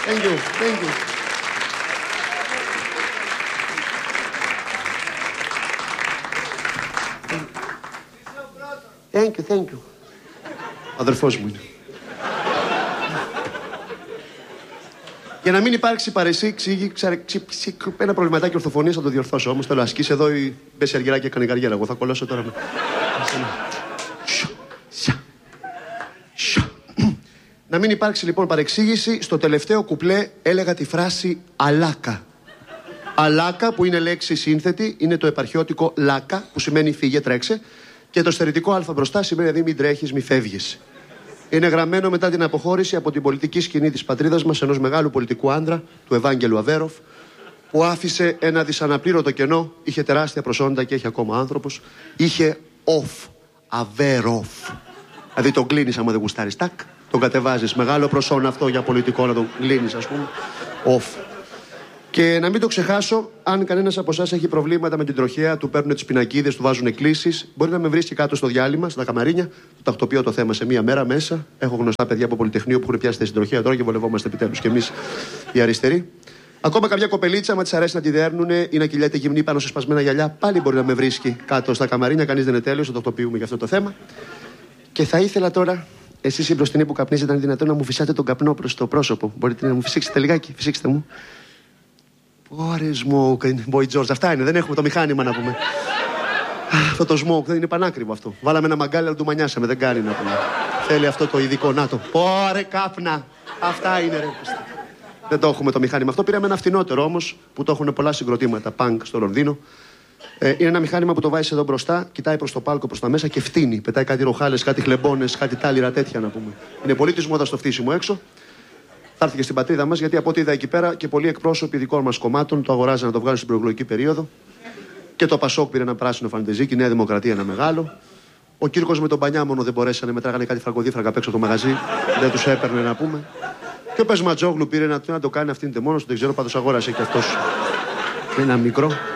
Thank you. Thank you. Thank you, thank you. Αδερφός μου είναι. Για να μην υπάρξει παρεξήγηση, ένα προβληματάκι ορθοφωνίας θα το διορθώσω. Όμως θέλω ασκήσει εδώ η Μπέση Αργυράκη έκανε καριέρα. Εγώ θα κολλώσω τώρα. Να μην υπάρξει λοιπόν παρεξήγηση, στο τελευταίο κουπλέ έλεγα τη φράση αλάκα. Αλάκα που είναι λέξη σύνθετη, είναι το επαρχιώτικο λάκα που σημαίνει φύγε, τρέξε. Και το στερητικό α μπροστά σημαίνει δηλαδή μην τρέχεις, μην φεύγεις. Είναι γραμμένο μετά την αποχώρηση από την πολιτική σκηνή της πατρίδας μας ενός μεγάλου πολιτικού άντρα, του Ευάγγελου Αβέροφ, που άφησε ένα δυσαναπλήρωτο κενό, είχε τεράστια προσόντα και έχει ακόμα άνθρωπος. Είχε off, Αβέροφ. Δηλαδή τον κλείνεις άμα δεν γουστάρεις, τάκ, τον κατεβάζεις. Μεγάλο προσόν αυτό για πολιτικό να τον κλείνεις, ας πούμε. Off. Και να μην το ξεχάσω, αν κανένας από εσάς έχει προβλήματα με την τροχέα, του παίρνουν τις πινακίδες, του βάζουν εκκλήσεις, μπορεί να με βρίσκει κάτω στο διάλειμμα, στα καμαρίνια, του τακτοποιώ το θέμα σε μία μέρα μέσα. Έχω γνωστά παιδιά από Πολυτεχνείο που έχουν πιάσει στην τροχέα τώρα και βολευόμαστε επιτέλους κι εμείς οι αριστεροί. Ακόμα καμιά κοπελίτσα, άμα της αρέσει να τη δέρνουν ή να κυλιέται γυμνή πάνω σε σπασμένα γυαλιά, πάλι μπορεί να με βρίσκει κάτω στα καμαρίνια. Κανείς δεν είναι τέλειος, το τακτοποιούμε για αυτό το θέμα. Και θα ήθελα τώρα, εσείς οι μπροστινοί που καπνίζετε, αν είναι δυνατόν να μου φυσάτε τον καπνό προς το πρόσωπο. Μπορείτε να μου φυσήξετε λιγάκι, φυσήξτε μου. Ωρε smoke, boy George, αυτά είναι, δεν έχουμε το μηχάνημα να πούμε. Αυτό το smoke δεν είναι πανάκριβο αυτό. Βάλαμε ένα μαγκάλι, αλλά του μανιάσαμε, δεν κάνει να πούμε. Θέλει αυτό το ειδικό, να το. Ωρε κάπνα, αυτά είναι ρε. Δεν το έχουμε το μηχάνημα αυτό. Πήραμε ένα φτηνότερο όμως, που το έχουν πολλά συγκροτήματα, punk στο Λονδίνο. Είναι ένα μηχάνημα που το βάζεις εδώ μπροστά, κοιτάει προς το πάλκο, προς τα μέσα και φτύνει. Πετάει κάτι ροχάλες, κάτι χλεμπώνες, κάτι τάλιρα τέτοια να πούμε. Είναι πολύ της μόδας το φτύσιμο έξω. Θα έρθει και στην πατρίδα μας, γιατί από ό,τι είδα εκεί πέρα και πολλοί εκπρόσωποι δικών μας κομμάτων το αγοράζαν να το βγάλουν στην προεκλογική περίοδο. Και το Πασόκ πήρε ένα πράσινο φαντεζίκι, η Νέα Δημοκρατία ένα μεγάλο. Ο Κύρκος με τον Πανιάμονο δεν μπορέσανε, μετράγανε κάτι φραγκοδίφραγκα απ' έξω το μαγαζί. Δεν τους έπαιρνε να πούμε. Και ο Πεσματζόγλου πήρε να το κάνει αυτήν την μόνος του, δεν ξέρω, πάντως αγόρασε και αυτός ένα μικρό.